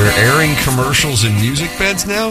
They're airing commercials in music beds now?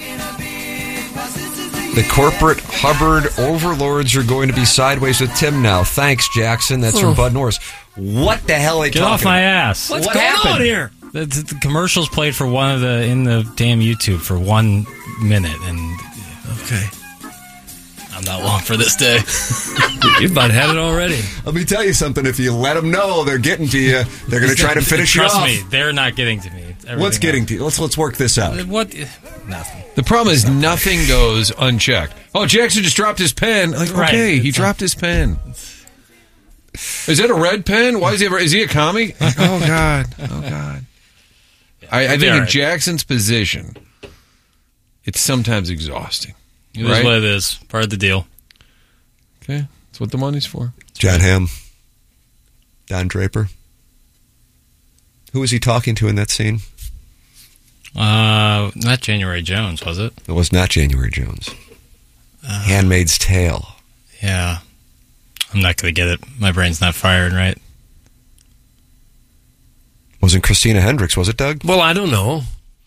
The corporate Hubbard overlords are going to be sideways with Tim now. Thanks, Jackson. That's from Bud Norris. What the hell are they Get talking off my about? ass. What's going on here? The commercials played for in the damn YouTube for 1 minute, and Okay. I'm not long for this day. You about had it already. Let me tell you something. If you let them know they're getting to you, they're going to try to finish you off. Trust me, they're not getting to me. What's getting to you? Let's work this out. What? Nothing. The problem is nothing goes unchecked. Oh, Jackson just dropped his pen. Like, Right. okay, he dropped his pen. Is that a red pen? Why is he a commie? Oh, God. Oh, God. I think in Jackson's position, it's sometimes exhausting. It is what it is. Part of the deal. Okay. That's what the money's for. John Hamm. Don Draper. Who was he talking to in that scene? Not January Jones, was it? It was not January Jones. Handmaid's Tale. Yeah. I'm not going to get it. My brain's not firing right. Wasn't Christina Hendricks, was it, Doug? Well, I don't know.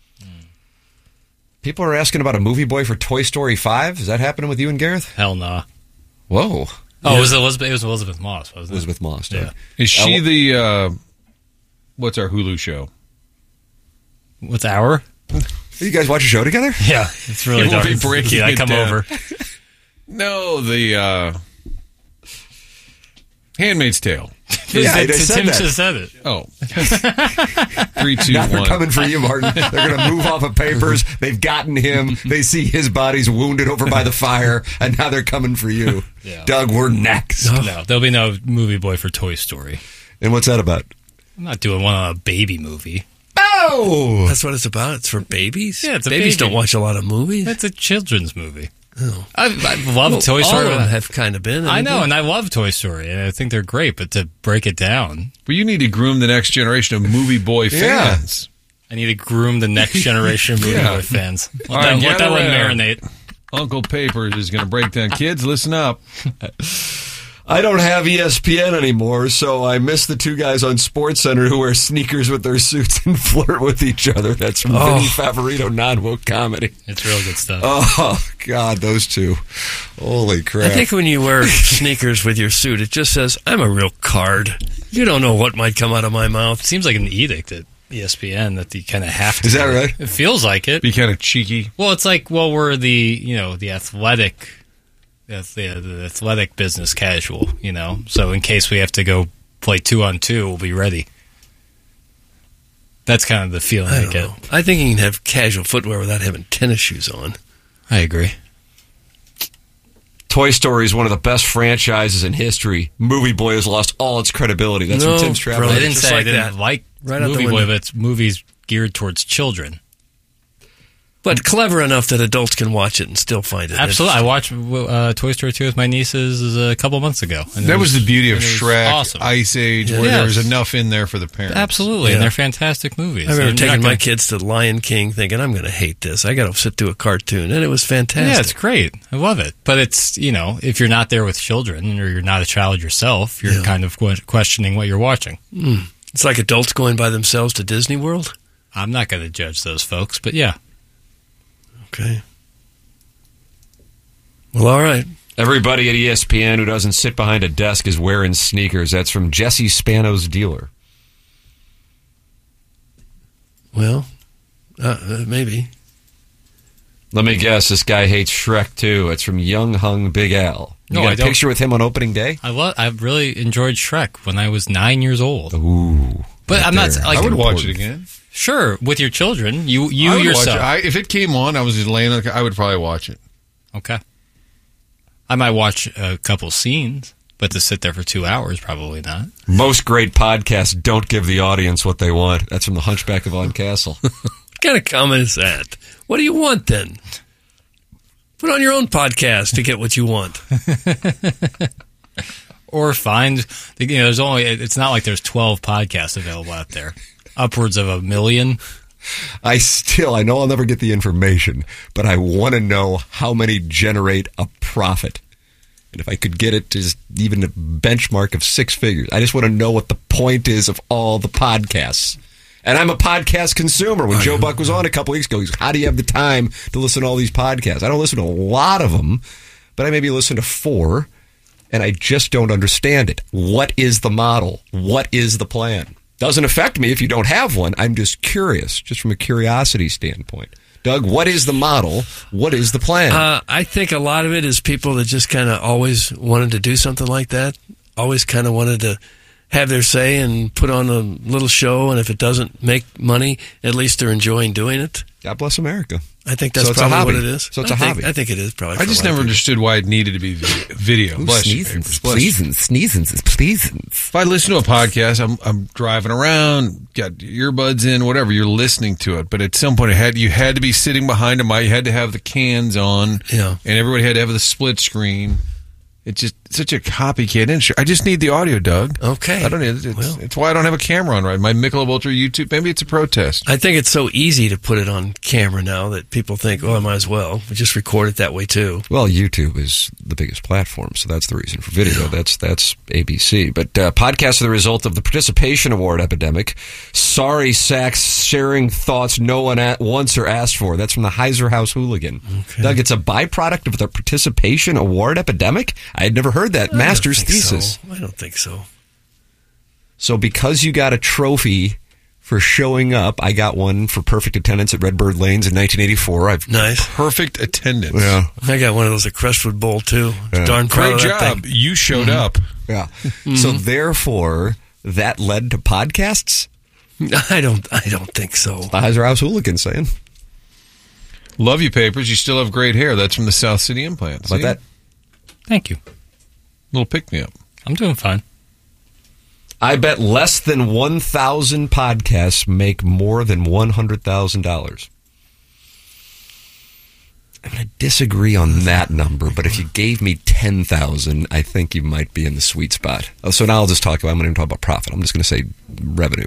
People are asking about a movie boy for Toy Story 5. Is that happening with you and Gareth? Hell nah. Whoa. Oh, it was Elizabeth Moss, wasn't it? Elizabeth Moss, Doug. Yeah. Is she the, what's our Hulu show? What's our? You guys watch a show together? Yeah, it's really We'll dark. be breaking I it come down. over. No, the Handmaid's Tale. Yeah, I said Tim that. just said it. Oh. 3, 2, Now they're 1. coming for you, Martin. They're going to move off of papers. They've gotten him. They see his body's wounded over by the fire, and now they're coming for you. Yeah. Doug, we're next. No, there'll be no movie boy for Toy Story. And what's that about? I'm not doing one on a baby movie. Oh! That's what it's about. It's for babies. Yeah, it's a babies baby. don't watch a lot of movies. It's a children's movie. Oh. I love Toy Story. All of them have kind of been. I know, and I love Toy Story, and I think they're great. But to break it down, But you need to groom the next generation of movie boy fans. I need to groom the next generation of movie Yeah. boy fans. All right, Let that gather one around. marinate. Uncle Papers is going to break down. Kids, listen up. I don't have ESPN anymore, so I miss the two guys on SportsCenter who wear sneakers with their suits and flirt with each other. That's from Vinny Favorito, non-woke comedy. It's real good stuff. Oh, God, those two. Holy crap. I think when you wear sneakers with your suit, it just says, I'm a real card. You don't know what might come out of my mouth. It seems like an edict at ESPN that you kind of have to. Is that do. right? It feels like it. Be kind of cheeky. Well, it's like, we're the athletic. That's the athletic business casual, So in case we have to go play 2-on-2, we'll be ready. That's kind of the feeling I get. I think you can have casual footwear without having tennis shoes on. I agree. Toy Story is one of the best franchises in history. Movie Boy has lost all its credibility. That's No, from Tim's Travel. brother. I didn't just say like I didn't that. like Right out the Movie Boy, window. but it's movies geared towards children. But clever enough that adults can watch it and still find it. Absolutely. I watched Toy Story 2 with my nieces a couple months ago. And That was the beauty of and it was Shrek, awesome. Ice Age, where Yes. there was enough in there for the parents. Absolutely, Yeah. and they're fantastic movies. I remember And you're taking not my gonna- kids to Lion King thinking, I'm going to hate this. I got to sit through a cartoon. And it was fantastic. Yeah, it's great. I love it. But it's, if you're not there with children or you're not a child yourself, you're kind of questioning what you're watching. It's like adults going by themselves to Disney World. I'm not going to judge those folks, but yeah. Okay. Well, all right. Everybody at ESPN who doesn't sit behind a desk is wearing sneakers. That's from Jesse Spano's dealer. Well, maybe. Let me guess, this guy hates Shrek too. It's from Young Hung Big Al. You No, got I a don't. picture with him on opening day? I really enjoyed Shrek when I was 9 years old. Ooh. But I'm not there. like I would watch it important. again. Sure, with your children, you I would yourself. watch it. If it came on, I was just laying. I would probably watch it. Okay. I might watch a couple scenes, but to sit there for 2 hours, probably not. Most great podcasts don't give the audience what they want. That's from The Hunchback of Von Castle. What kind of comment is that? What do you want then? Put on your own podcast to get what you want. Or find, there's only, it's not like there's 12 podcasts available out there. Upwards of 1 million. I know I'll never get the information, but I want to know how many generate a profit. And if I could get it to just even a benchmark of 6 figures, I just want to know what the point is of all the podcasts. And I'm a podcast consumer. When Joe Buck was on a couple weeks ago, he's, how do you have the time to listen to all these podcasts? I don't listen to a lot of them, but I maybe listen to 4, and I just don't understand it. What is the model? What is the plan? Doesn't affect me if you don't have one. I'm just curious, just from a curiosity standpoint. Doug, what is the model? What is the plan? I think a lot of it is people that just kind of always wanted to do something like that, always kind of wanted to have their say and put on a little show, and if it doesn't make money, at least they're enjoying doing it. God bless America. I think that's So it's probably a hobby. what it is. So it's a hobby. I think it is probably. I just never understood why it needed to be video. Bless you, Papers. Bless you. sneezing. If I listen to a podcast, I'm driving around, got earbuds in, whatever. You're listening to it, but at some point, you had to be sitting behind a mic. You had to have the cans on, Yeah. and everybody had to have the split screen. It's just such a copycat industry. I just need the audio, Doug. Okay. I don't need it. It's why I don't have a camera on, right? My Michelob Ultra YouTube. Maybe it's a protest. I think it's so easy to put it on camera now that people think, I might as well. We just record it that way too. Well, YouTube is the biggest platform, so that's the reason for video. That's ABC. But podcasts are the result of the participation award epidemic. Sorry, Sachs, sharing thoughts no one wants or asked for. That's from the Heiser House Hooligan. Okay. Doug, it's a byproduct of the participation award epidemic? I had never heard that master's thesis. So. I don't think so. So because you got a trophy for showing up, I got one for perfect attendance at Redbird Lanes in 1984. Nice. Perfect attendance. Yeah. I got one of those at Crestwood Bowl too. Yeah. Darn proud Great of that job. thing. You showed up. Yeah. So therefore, that led to podcasts? I don't think so. The Heiser House Hooligan saying. Love you, Papers. You still have great hair. That's from the South City Implant. How about that? Thank you. Little pick-me-up. I'm doing fine. I bet less than 1,000 podcasts make more than $100,000. I'm going to disagree on that number, but if you gave me 10,000, I think you might be in the sweet spot. Oh, so now I'm not even talk about profit. I'm just going to say revenue.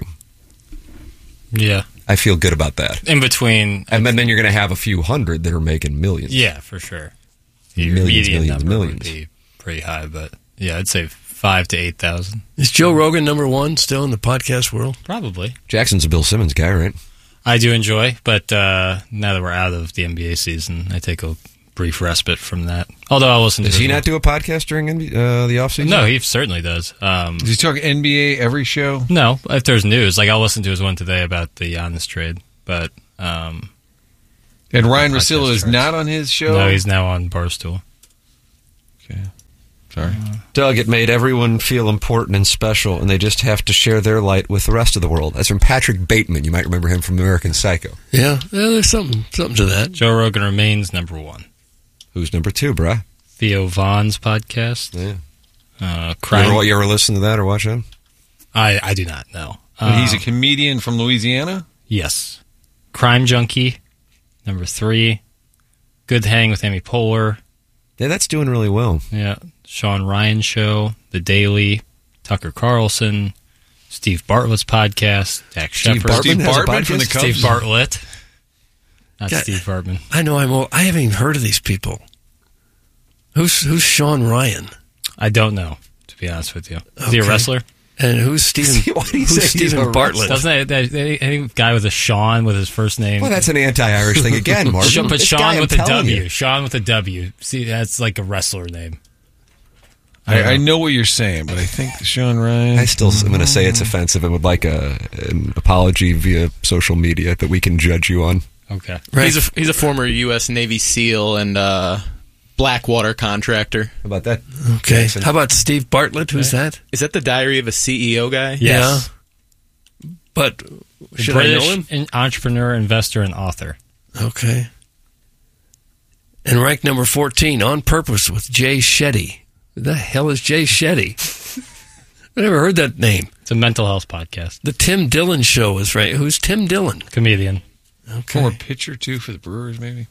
Yeah. I feel good about that. In between. And then you're going to have a few hundred that are making millions. Yeah, for sure. Your Millions, median millions, number millions. would be pretty high, but yeah, I'd say 5,000 to 8,000. Is Joe Rogan number one still in the podcast world? Probably. Jackson's a Bill Simmons guy, right? I do enjoy, but now that we're out of the NBA season, I take a brief respite from that. Although I'll listen to Does he not do a podcast during the offseason? No, he certainly does. Does he talk NBA every show? No, if there's news, like I'll listen to his one today about the Giannis trade, but And Ryan podcast Russillo is charts. not on his show? No, he's now on Barstool. Okay. Sorry. Doug, it made everyone feel important and special, and they just have to share their light with the rest of the world. That's from Patrick Bateman. You might remember him from American Psycho. Yeah, there's something to that. Joe Rogan remains number one. Who's number 2, bruh? Theo Vaughn's podcast. Yeah. Crime. You ever listen to that or watch that? I do not know. And he's a comedian from Louisiana? Yes. Crime Junkie, number 3. Good Hang with Amy Poehler. Yeah, that's doing really well. Yeah. Sean Ryan Show, The Daily, Tucker Carlson, Steve Bartlett's podcast, Dak Shepard. Bartman has a Bartman from the podcast? Cubs. Steve Bartlett. Not God, Steve Bartman. I know I'm old. I haven't even heard of these people. Who's Sean Ryan? I don't know, to be honest with you. Is he a Okay. wrestler? And who's Stephen? Why do you who's say he's Stephen a Bartlett? Doesn't any guy with a Sean with his first name? Well, that's an anti-Irish thing again, Marvin. But This Sean guy, I'm with a telling W. you. Sean with a W. See, that's like a wrestler name. I know what you're saying, but I think Sean Ryan. I still am going to say it's offensive and would like an apology via social media that we can judge you on. Okay. Right. He's a former U.S. Navy SEAL and Blackwater contractor. How about that? Okay. Jackson? How about Steve Bartlett? Who's that? Is that the Diary of a CEO guy? Yes. Yeah. But should British I know him? entrepreneur, investor, and author. Okay. And ranked number 14, On Purpose with Jay Shetty. Who the hell is Jay Shetty? I never heard that name. It's a mental health podcast. The Tim Dillon Show is right. Who's Tim Dillon? Comedian. Okay. Former pitcher, too, for the Brewers, maybe?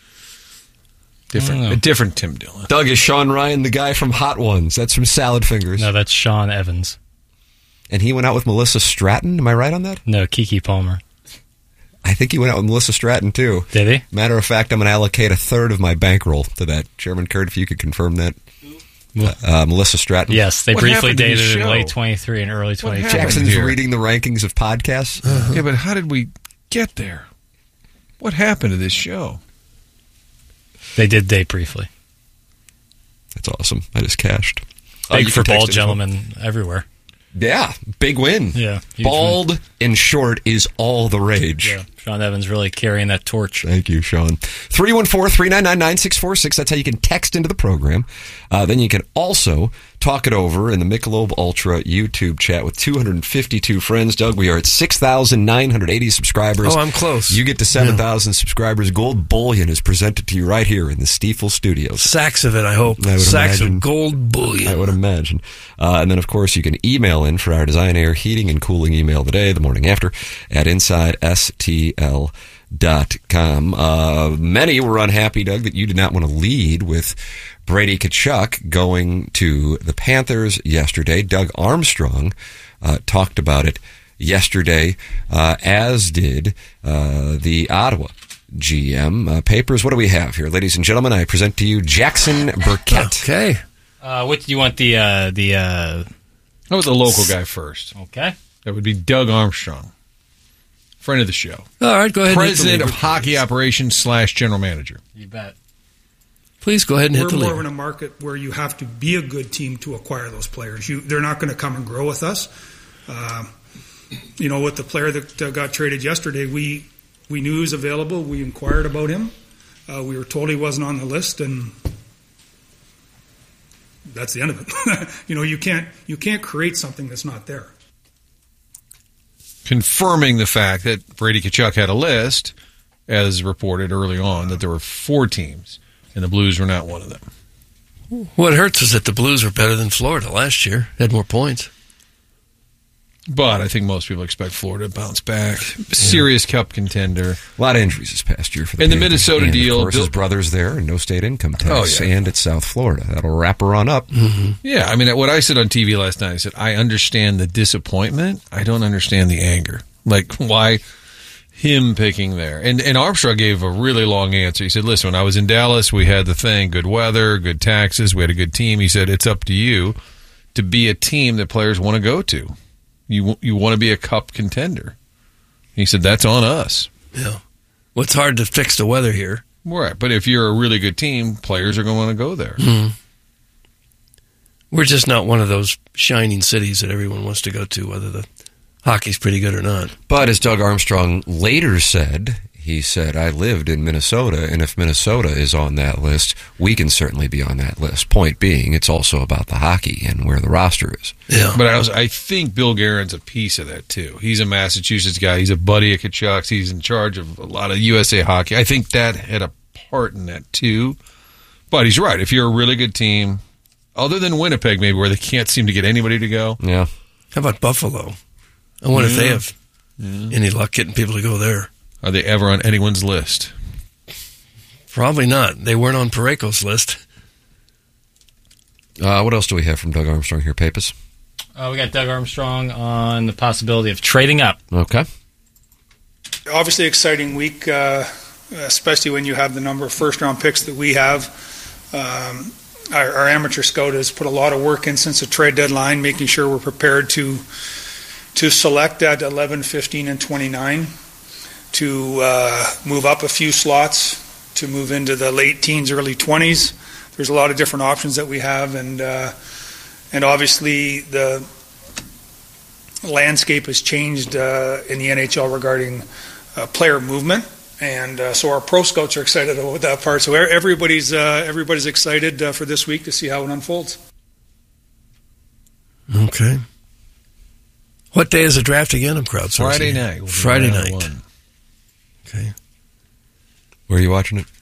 I don't know. A different Tim Dillon. Doug, is Sean Ryan the guy from Hot Ones? That's from Salad Fingers. No, that's Sean Evans. And he went out with Melissa Stratton. Am I right on that? No, Kiki Palmer. I think he went out with Melissa Stratton, too. Did he? Matter of fact, I'm going to allocate a third of my bankroll to that. Chairman Kurt, if you could confirm that. Melissa Stratton. Yes, they What briefly happened to this dated in show? late 23 and early 24. Jackson's here? reading the rankings of podcasts. Yeah, but how did we get there? What happened to this show? They did date briefly. That's awesome. I just cashed. Big you for can text bald it. gentlemen everywhere. Yeah, big win. Yeah, huge Bald and short is all the rage. Yeah, Sean Evans really carrying that torch. Thank you, Sean. 314-399-9646. That's how you can text into the program. Then you can also talk it over in the Michelob Ultra YouTube chat with 252 friends. Doug, we are at 6,980 subscribers. Oh, I'm close. You get to 7,000 subscribers. Gold bullion is presented to you right here in the Stiefel Studios. Sacks of it, I hope. I would Sacks imagine. of gold bullion. I would imagine. And then, of course, you can email in for our Design, Air, Heating, and Cooling email the day, the morning after, at InsideSTL.com. Many were unhappy, Doug, that you did not want to lead with Brady Tkachuk going to the Panthers yesterday. Doug Armstrong talked about it yesterday, as did the Ottawa GM. Papers, what do we have here? Ladies and gentlemen, I present to you Jackson Burkett. Okay. What do you want the How about the local guy first? okay? That would be Doug Armstrong, friend of the show, All right, go ahead. president and of hit the lever. hockey operations / general manager. You bet. Please go ahead and hit We're the more lever. in a market where you have to be a good team to acquire those players. They're not going to come and grow with us. With the player that got traded yesterday, we knew he was available. We inquired about him. We were told he wasn't on the list, and that's the end of it. You can't create something that's not there. Confirming the fact that Brady Tkachuk had a list, as reported early on, that there were 4 teams, and the Blues were not one of them. What hurts is that the Blues were better than Florida last year. Had more points. But I think most people expect Florida to bounce back. Serious cup contender. A lot of injuries this past year for the And the Panthers. Minnesota And, deal, Of course, his Bill- brother's there and no state income tax. Oh, yeah. And it's South Florida. That'll wrap her on up. Yeah, I mean, what I said on TV last night, I said, I understand the disappointment. I don't understand the anger. Like, why him picking there? And Armstrong gave a really long answer. He said, listen, when I was in Dallas, we had the thing, good weather, good taxes, we had a good team. He said, it's up to you to be a team that players want to go to. You want to be a cup contender. He said, that's on us. Yeah. Well, it's hard to fix the weather here. Right, but if you're a really good team, players are going to want to go there. We're just not one of those shining cities that everyone wants to go to, whether the hockey's pretty good or not. But as Doug Armstrong later said, he said, I lived in Minnesota, and if Minnesota is on that list, we can certainly be on that list. Point being, it's also about the hockey and where the roster is. Yeah. But I think Bill Guerin's a piece of that, too. He's a Massachusetts guy. He's a buddy of Tkachuk's. He's in charge of a lot of USA hockey. I think that had a part in that, too. But he's right. If you're a really good team, other than Winnipeg, maybe, where they can't seem to get anybody to go. Yeah. How about Buffalo? I wonder if they have any luck getting people to go there. Are they ever on anyone's list? Probably not. They weren't on Parayko's list. What else do we have from Doug Armstrong here, Pappas? We got Doug Armstrong on the possibility of trading up. Okay. Obviously, exciting week, especially when you have the number of first-round picks that we have. Our amateur scout has put a lot of work in since the trade deadline, making sure we're prepared to select at 11, 15, and 29, to move up a few slots, to move into the late teens, early 20s. There's a lot of different options that we have, and obviously the landscape has changed in the NHL regarding player movement. And so our pro scouts are excited about that part. So everybody's excited for this week to see how it unfolds. Okay. What day is the draft again? I'm crowdsourcing. Friday night. will be Friday round night. 1. Okay. Where are you watching it?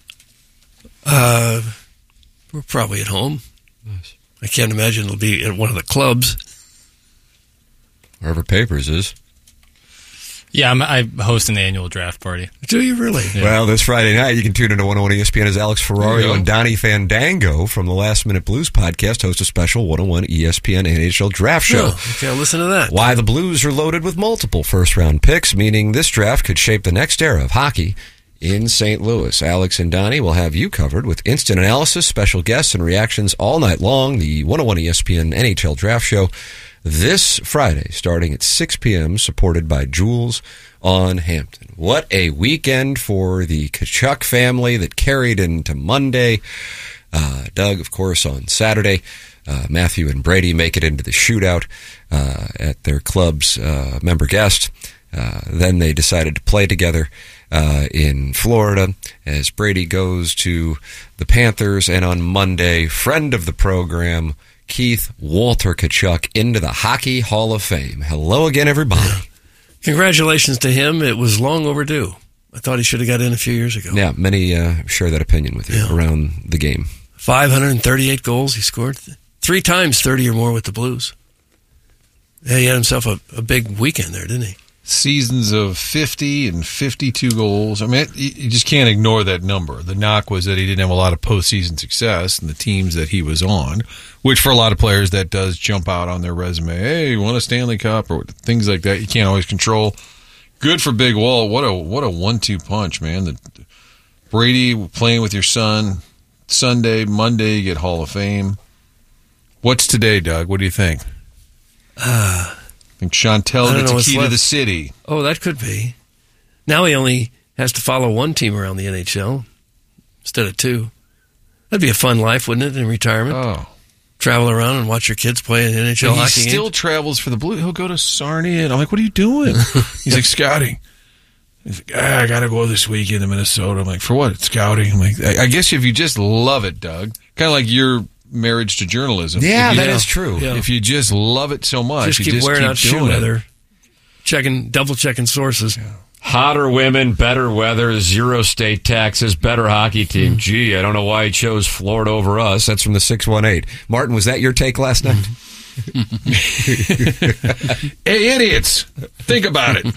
We're probably at home. Nice. I can't imagine it'll be at one of the clubs. Wherever Papers is. Yeah, I host an annual draft party. Do you really? Well, this Friday night, you can tune into 101 ESPN as Alex There you Ferrario go. and Donnie Fandango from the Last Minute Blues podcast host a special 101 ESPN NHL draft show. Oh, okay, I'll listen to that. Why the Blues are loaded with multiple first-round picks, meaning this draft could shape the next era of hockey in St. Louis. Alex and Donnie will have you covered with instant analysis, special guests, and reactions all night long. The 101 ESPN NHL Draft Show this Friday, starting at 6 p.m., supported by Jules on Hampton. What a weekend for the Tkachuk family that carried into Monday. Doug, of course, on Saturday. Matthew and Brady make it into the shootout at their club's member guest. Then they decided to play together in Florida as Brady goes to the Panthers. And on Monday, friend of the program, Keith Walter Tkachuk, into the Hockey Hall of Fame. Hello again, everybody. Yeah. Congratulations to him. It was long overdue. I thought he should have got in a few years ago. Yeah, many share that opinion with you around the game. 538 goals he scored. 3 times 30 or more with the Blues. Yeah, he had himself a big weekend there, didn't he? Seasons of 50 and 52 goals. I mean, you just can't ignore that number. The knock was that he didn't have a lot of postseason success in the teams that he was on, which for a lot of players that does jump out on their resume. Hey, you won a Stanley Cup or things like that. You can't always control. Good for Big Wall. What a 1-2 punch, man. The Brady playing with your son Sunday, Monday you get Hall of Fame. What's today, Doug? What do you think? I think Chantel gets a key to the city. Oh, that could be. Now he only has to follow one team around the NHL instead of 2. That'd be a fun life, wouldn't it, in retirement? Oh. Travel around and watch your kids play an NHL hockey game. He still travels for the Blue. He'll go to Sarnia, and I'm like, what are you doing? He's like, scouting. He's like, I got to go this weekend to Minnesota. I'm like, for what? Scouting? I'm like, I guess if you just love it, Doug, kind of like your marriage to journalism. Yeah, that is true. Yeah. If you just love it so much, just keep wearing out shoe leather, double checking sources. Yeah. Hotter women, better weather, 0 state taxes, better hockey team. Gee, I don't know why he chose Florida over us. That's from the 618. Martin, was that your take last night? Hey, idiots. Think about it.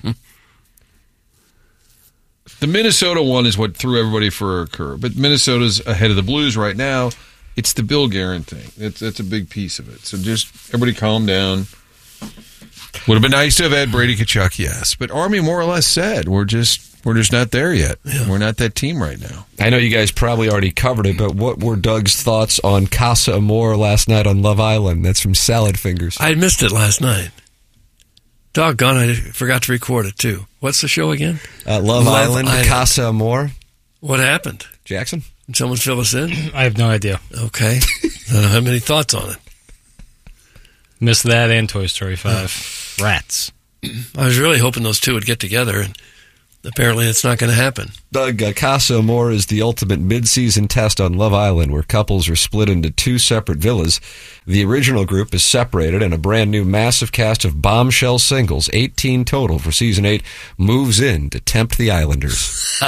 The Minnesota one is what threw everybody for a curve. But Minnesota's ahead of the Blues right now. It's the Bill Guerin thing. That's a big piece of it. So just everybody calm down. Would have been nice to have had Brady Tkachuk, yes. But Army more or less said, we're just not there yet. Yeah. We're not that team right now. I know you guys probably already covered it, but what were Doug's thoughts on Casa Amor last night on Love Island? That's from Salad Fingers. I missed it last night. Doggone, I forgot to record it, too. What's the show again? Love Island, Casa Amor. What happened? Jackson? Can someone fill us in? I have no idea. Okay. I don't have any thoughts on it. Missed that and Toy Story 5. Rats. I was really hoping those two would get together, and apparently it's not going to happen. Doug, Casa Amor is the ultimate mid-season test on Love Island, where couples are split into 2 separate villas. The original group is separated, and a brand new massive cast of bombshell singles, 18 total for Season 8, moves in to tempt the Islanders.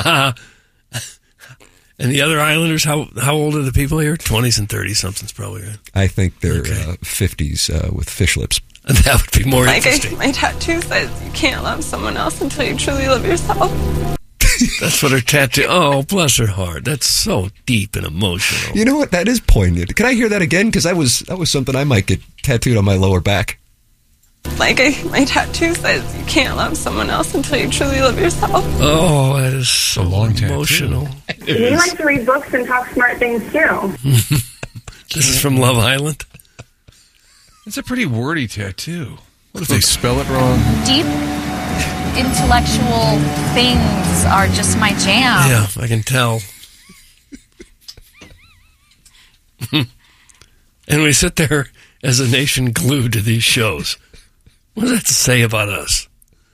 And the other Islanders, how old are the people here? 20s and 30s, something's probably right. I think they're 50s with fish lips. That would be more interesting. My tattoo says you can't love someone else until you truly love yourself. That's what her tattoo... Oh, bless her heart. That's so deep and emotional. You know what? That is poignant. Can I hear that again? Because that was something I might get tattooed on my lower back. My tattoo says you can't love someone else until you truly love yourself. Oh, that is so emotional. He likes to read books and talk smart things, too. This is from Love Island? It's a pretty wordy tattoo. What if they spell it wrong? Deep intellectual things are just my jam. Yeah, I can tell. And we sit there as a nation glued to these shows. What does that say about us?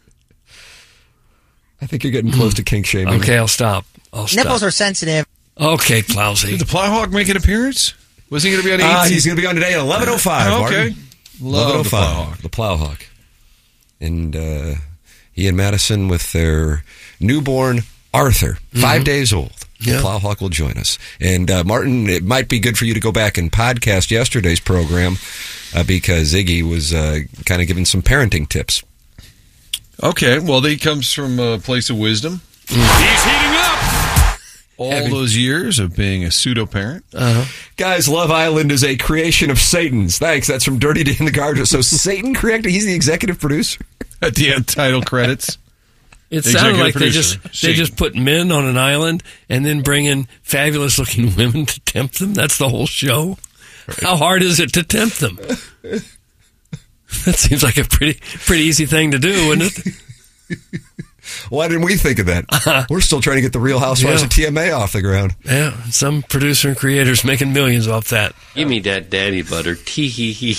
I think you're getting close to kink shaming. Okay, I'll stop. Nipples are sensitive. Okay, Plowsy. Did the Plowhawk make an appearance? Was he going to be on 8? He's going to be on today at 11:05. Okay. Love the Plowhawk. And he and Madison with their newborn Arthur, 5 days old. The Plowhawk will join us. And Martin, it might be good for you to go back and podcast yesterday's program because Iggy was kind of giving some parenting tips. Okay, well, he comes from a place of wisdom. He's heating up! All those years of being a pseudo-parent. Guys, Love Island is a creation of Satan's. Thanks, that's from Dirty Dan the Gardener. So Satan created, he's the executive producer? At the end title credits. It sounded like they just put men on an island and then bring in fabulous-looking women to tempt them. That's the whole show. Right. How hard is it to tempt them? That seems like a pretty easy thing to do, wouldn't it? Why didn't we think of that? We're still trying to get the Real Housewives of TMA off the ground. Yeah, some producer and creator's making millions off that. Give me that daddy butter. Tee-hee-hee.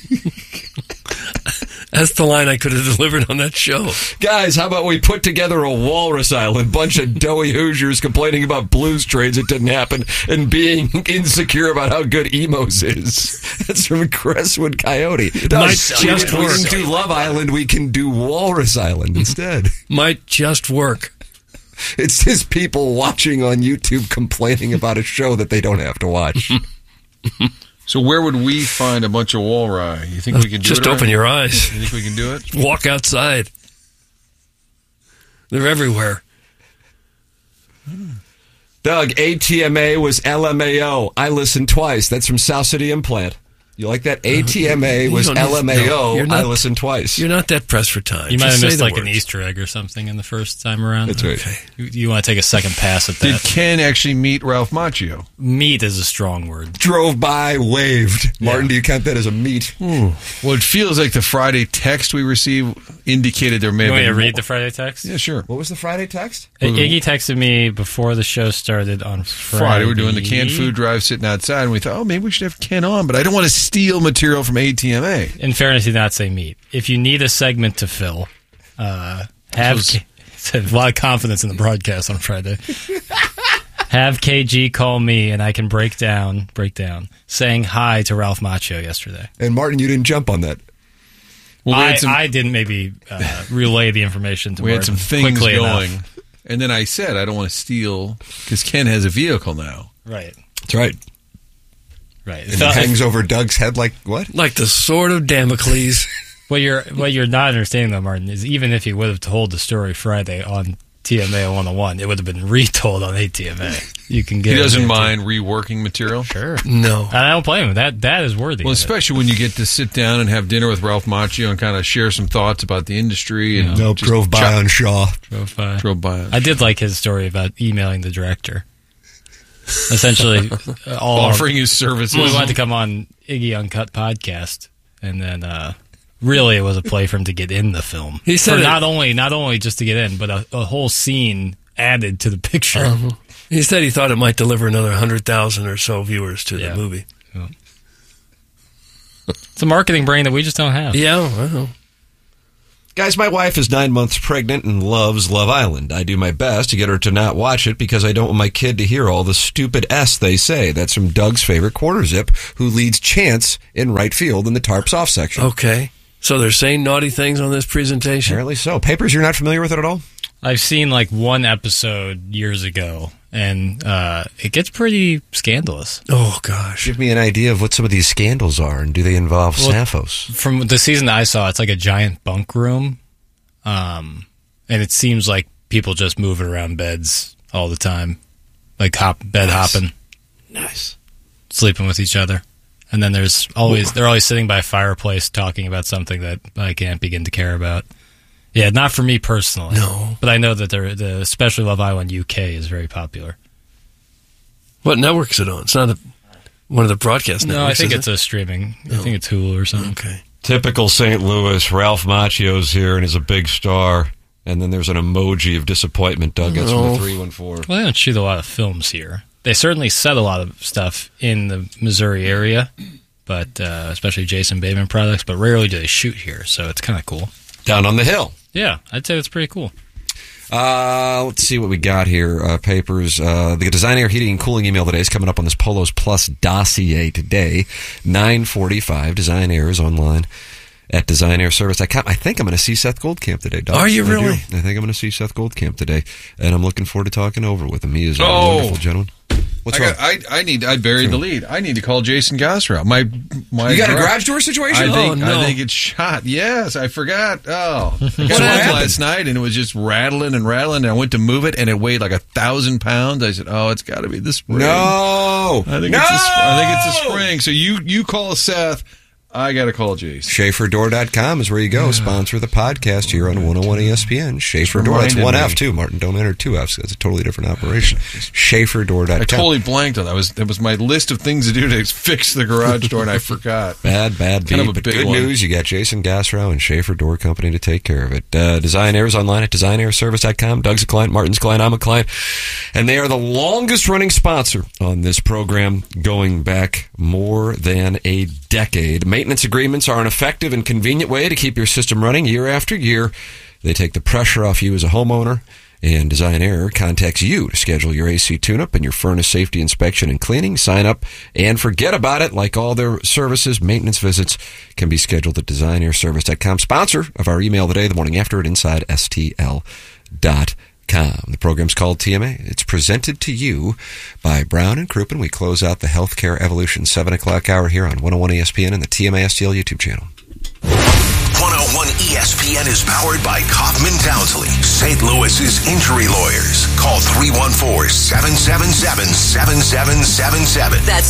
That's the line I could have delivered on that show. Guys, how about we put together a Walrus Island? Bunch of doughy Hoosiers complaining about blues trades that didn't happen and being insecure about how good Emos is. That's from Crestwood Coyote. We can do Love Island. We can do Walrus Island instead. Might just work. It's just people watching on YouTube complaining about a show that they don't have to watch. So where would we find a bunch of walrus? You think we can do it? Just open your eyes. You think we can do it? Walk outside. They're everywhere. Doug, ATMA was LMAO. I listened twice. That's from South City Implant. You like that? ATMA was LMAO. I listened twice. You're not that pressed for time. You might have missed like an Easter egg or something in the first time around. That's right. Okay. You want to take a second pass at that. Did Ken actually meet Ralph Macchio? Meet is a strong word. Drove by, waved. Martin, do you count that as a meet? Well, it feels like the Friday text we received indicated there may have been... You want me to read the Friday text? Yeah, sure. What was the Friday text? Iggy texted me before the show started on Friday. We're doing the canned food drive sitting outside, and we thought, maybe we should have Ken on, but I don't want to steal material from ATMA. In fairness, he did not say meet. If you need a segment to fill, have a lot of confidence in the broadcast on Friday. Have KG call me, and I can break down saying hi to Ralph Macchio yesterday. And Martin, you didn't jump on that. Well, I didn't maybe relay the information to Martin. We had some things going. Enough. And then I said, I don't want to steal, because Ken has a vehicle now. Right. That's right. Right. And it hangs over Doug's head like what? Like the sword of Damocles. What you're not understanding, though, Martin, is even if he would have told the story Friday on TMA 101, it would have been retold on ATMA. You can get. He doesn't mind reworking material. Sure. No, and I don't blame him. That is worthy. Well, especially when you get to sit down and have dinner with Ralph Macchio and kind of share some thoughts about the industry. And drove by on Shaw. Drove by. I did like his story about emailing the director. Essentially, offering his services. We wanted to come on Iggy Uncut podcast, and then really it was a play for him to get in the film. He said not only just to get in, but a whole scene added to the picture. He said he thought it might deliver another 100,000 or so viewers to the movie. Yeah. It's a marketing brain that we just don't have. Yeah, well. Guys, my wife is 9 months pregnant and loves Love Island. I do my best to get her to not watch it because I don't want my kid to hear all the stupid S they say. That's from Doug's favorite quarter zip, who leads Chance in right field in the Tarps off section. Okay. So they're saying naughty things on this presentation? Apparently so. Papers, you're not familiar with it at all? I've seen like one episode years ago, and it gets pretty scandalous. Oh, gosh. Give me an idea of what some of these scandals are, and do they involve Sapphos? From the season that I saw, it's like a giant bunk room, and it seems like people just moving around beds all the time, like hopping. Nice. Sleeping with each other. And then they're always sitting by a fireplace talking about something that I can't begin to care about. Yeah, not for me personally. No. But I know that especially Love Island UK is very popular. What network is it on? It's not one of the broadcast networks. No, I think it's a streaming. I think it's Hulu or something. Okay. Typical St. Louis. Ralph Macchio's here and is a big star. And then there's an emoji of disappointment Doug gets from the 314. Well, they don't shoot a lot of films here. They certainly set a lot of stuff in the Missouri area, but especially Jason Bateman products, but rarely do they shoot here, so it's kind of cool. Down on the hill. Yeah, I'd say that's pretty cool. Let's see what we got here. Papers. The Design Air Heating and Cooling email today is coming up on this Polos Plus dossier today. 9:45. Design Air is online at designairservice.com. I think I'm going to see Seth Goldcamp today, Doug. Are you really? I think I'm going to see Seth Goldcamp today, and I'm looking forward to talking over with him. He is a wonderful gentleman. What's wrong? I buried the lead. I need to call Jason Gosser. My you got a garage door situation? I think it's shot. Yes, I forgot. Oh, I got home last night and it was just rattling and rattling. And I went to move it and it weighed like 1,000 pounds. I said, "Oh, it's got to be the spring." No, I think it's a spring. So you call Seth. I got to call Jason. SchaeferDoor.com is where you go. Sponsor the podcast here on 101 ESPN. Schaefer Door. That's one F, too. Martin, don't enter two Fs. That's a totally different operation. SchaeferDoor.com. I totally blanked on that. That was my list of things to do to fix the garage door, and I forgot. Bad kind beat. of a But big good one. news, you got Jason Gassrow and Schaefer Door Company to take care of it. Design Air is online at designairservice.com. Doug's a client, Martin's a client, I'm a client. And they are the longest-running sponsor on this program, going back more than a decade. Maintenance agreements are an effective and convenient way to keep your system running year after year. They take the pressure off you as a homeowner, and Design Air contacts you to schedule your AC tune-up and your furnace safety inspection and cleaning. Sign up and forget about it. Like all their services, maintenance visits can be scheduled at designairservice.com. Sponsor of our email today, the morning after at InsideSTL.com. The program's called TMA. It's presented to you by Brown and Crouppen. We close out the Healthcare Evolution 7 o'clock hour here on 101 ESPN and the TMA STL YouTube channel. 101 ESPN is powered by Kaufman Townsley, St. Louis's injury lawyers. Call 314-777-7777. That's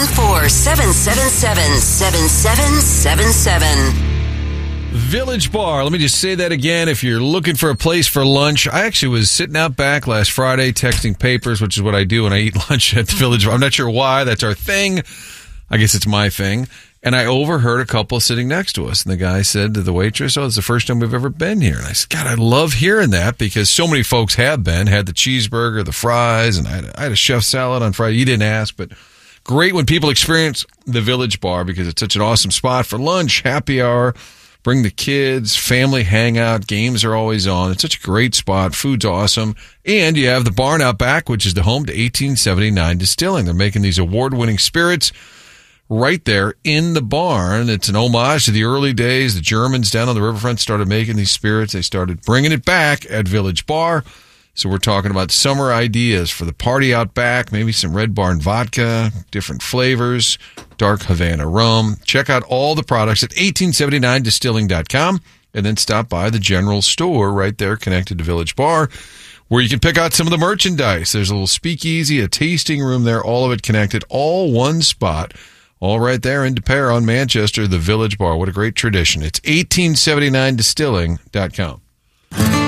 314-777-7777. Village Bar. Let me just say that again. If you're looking for a place for lunch, I actually was sitting out back last Friday texting papers, which is what I do when I eat lunch at the Village Bar. I'm not sure why. That's our thing. I guess it's my thing. And I overheard a couple sitting next to us. And the guy said to the waitress, it's the first time we've ever been here. And I said, God, I love hearing that because so many folks have been, had the cheeseburger, the fries, and I had a chef salad on Friday. You didn't ask, but great when people experience the Village Bar because it's such an awesome spot for lunch, happy hour. Bring the kids, family hangout, games are always on. It's such a great spot. Food's awesome. And you have the barn out back, which is the home to 1879 Distilling. They're making these award-winning spirits right there in the barn. It's an homage to the early days. The Germans down on the riverfront started making these spirits. They started bringing it back at Village Bar. So we're talking about summer ideas for the party out back, maybe some Red Barn vodka, different flavors, dark Havana rum. Check out all the products at 1879distilling.com and then stop by the general store right there connected to Village Bar where you can pick out some of the merchandise. There's a little speakeasy, a tasting room there, all of it connected, all one spot, all right there in De Pere on Manchester, the Village Bar. What a great tradition. It's 1879distilling.com.